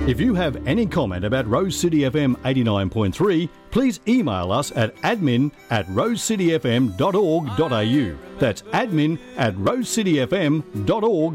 If you have any comment about Rose City FM 89.3, please email us at admin@rosecityfm.org.au. That's admin@rosecityfm.org.au.